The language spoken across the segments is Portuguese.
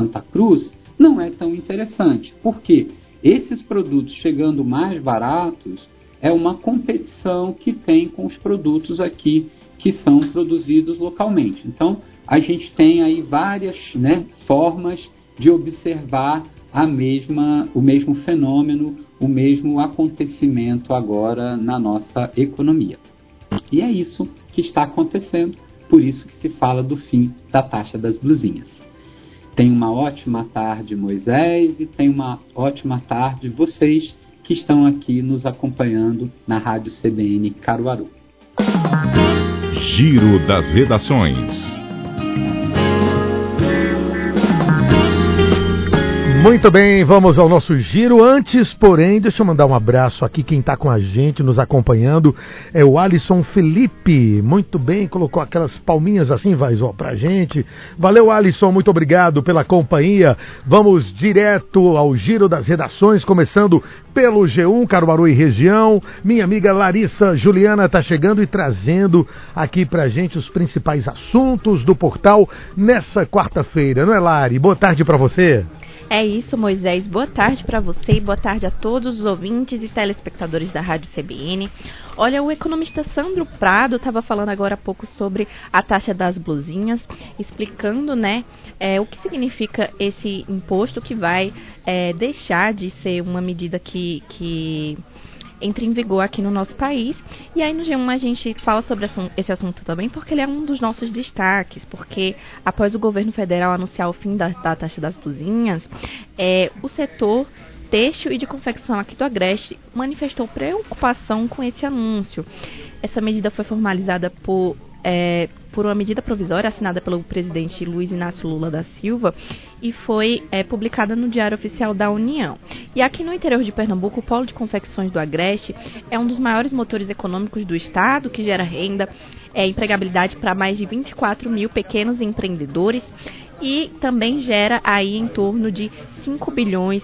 Santa Cruz, não é tão interessante. Por quê? Esses produtos chegando mais baratos é uma competição que tem com os produtos aqui que são produzidos localmente. Então, a gente tem aí várias, formas de observar o mesmo fenômeno, o mesmo acontecimento agora na nossa economia. E é isso que está acontecendo, por isso que se fala do fim da taxa das blusinhas. Tenha uma ótima tarde, Moisés, e tenha uma ótima tarde vocês que estão aqui nos acompanhando na Rádio CBN Caruaru. Giro das Redações. Muito bem, vamos ao nosso giro. Antes, porém, deixa eu mandar um abraço aqui. Quem está com a gente, nos acompanhando, é o Alisson Felipe. Muito bem, colocou aquelas palminhas assim, pra gente. Valeu, Alisson, muito obrigado pela companhia. Vamos direto ao giro das redações, começando pelo G1, Caruaru e região. Minha amiga Larissa Juliana está chegando e trazendo aqui pra gente os principais assuntos do portal nessa quarta-feira. Não é, Lari? Boa tarde para você. É isso, Moisés. Boa tarde para você e boa tarde a todos os ouvintes e telespectadores da Rádio CBN. Olha, o economista Sandro Prado estava falando agora há pouco sobre a taxa das blusinhas, explicando, o que significa esse imposto que vai deixar de ser uma medida que entra em vigor aqui no nosso país. E aí no G1 a gente fala sobre esse assunto também porque ele é um dos nossos destaques, porque após o governo federal anunciar o fim da taxa das blusinhas, o setor têxtil e de confecção aqui do Agreste manifestou preocupação com esse anúncio. Essa medida foi formalizada por uma medida provisória assinada pelo presidente Luiz Inácio Lula da Silva e foi publicada no Diário Oficial da União. E aqui no interior de Pernambuco, o Polo de Confecções do Agreste é um dos maiores motores econômicos do estado, que gera renda, empregabilidade para mais de 24 mil pequenos empreendedores e também gera aí em torno de 5 bilhões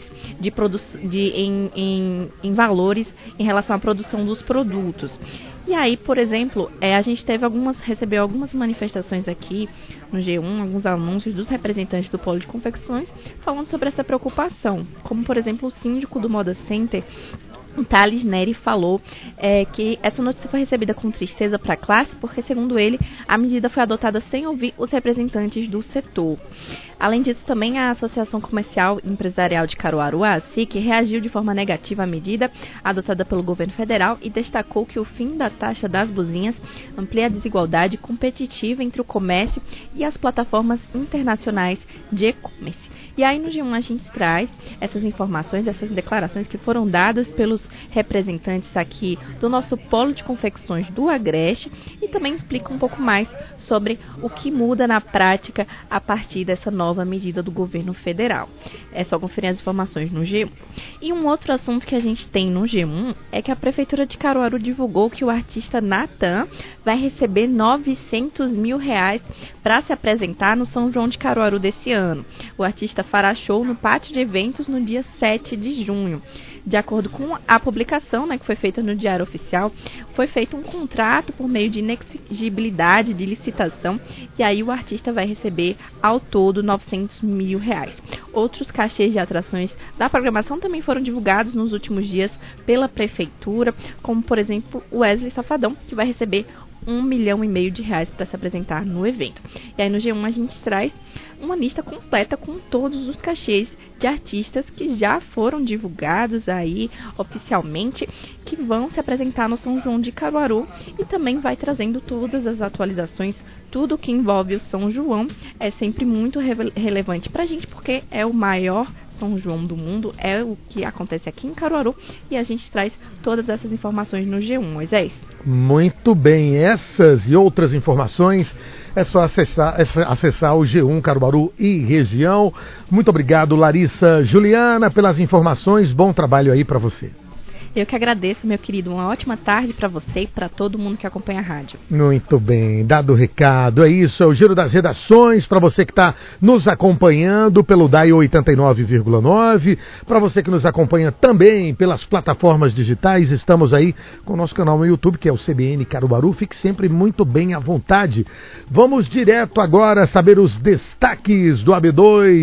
em valores em relação à produção dos produtos. E aí, por exemplo, a gente recebeu algumas manifestações aqui no G1, alguns anúncios dos representantes do Polo de Confecções falando sobre essa preocupação, como, por exemplo, o síndico do Moda Center, o Thales Neri, falou que essa notícia foi recebida com tristeza para a classe, porque, segundo ele, a medida foi adotada sem ouvir os representantes do setor. Além disso, também a Associação Comercial e Empresarial de Caruaru, a ACIC, reagiu de forma negativa à medida adotada pelo governo federal e destacou que o fim da taxa das blusinhas amplia a desigualdade competitiva entre o comércio e as plataformas internacionais de e-commerce. E aí no G1 a gente traz essas informações, essas declarações que foram dadas pelos representantes aqui do nosso Polo de Confecções do Agreste e também explica um pouco mais sobre o que muda na prática a partir dessa nova medida do governo federal. É só conferir as informações no G1. E um outro assunto que a gente tem no G1 é que a Prefeitura de Caruaru divulgou que o artista Natan vai receber R$900 mil para se apresentar no São João de Caruaru desse ano. O artista fará show no pátio de eventos no dia 7 de junho. De acordo com a publicação, que foi feita no Diário Oficial, foi feito um contrato por meio de inexigibilidade de licitação e aí o artista vai receber ao todo R$900 mil. Outros cachês de atrações da programação também foram divulgados nos últimos dias pela Prefeitura, como por exemplo o Wesley Safadão, que vai receber R$1,5 milhão para se apresentar no evento. E aí no G1 a gente traz uma lista completa com todos os cachês de artistas que já foram divulgados aí oficialmente, que vão se apresentar no São João de Caruaru, e também vai trazendo todas as atualizações, tudo que envolve o São João é sempre muito relevante pra gente, porque é o maior São João do mundo, é o que acontece aqui em Caruaru, e a gente traz todas essas informações no G1, Moisés. Muito bem, essas e outras informações é só acessar o G1 Caruaru e região. Muito obrigado, Larissa Juliana, pelas informações. Bom trabalho aí para você. Eu que agradeço, meu querido. Uma ótima tarde para você e para todo mundo que acompanha a rádio. Muito bem, dado o recado. É isso, é o Giro das Redações. Para você que está nos acompanhando pelo DAI 89,9. Para você que nos acompanha também pelas plataformas digitais, estamos aí com o nosso canal no YouTube, que é o CBN Caruaru. Fique sempre muito bem à vontade. Vamos direto agora saber os destaques do AB2.